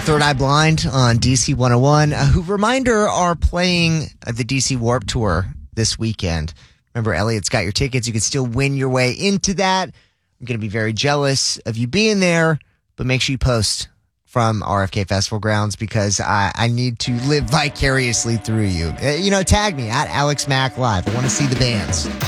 Third Eye Blind on DC 101, who, reminder, are playing the DC Warp Tour this weekend. Remember, Elliot's got your tickets. You can still win your way into that. I'm going to be very jealous of you being there, but make sure you post from RFK Festival grounds because I need to live vicariously through you. Tag me at Alex Mack Live. I want to see the bands.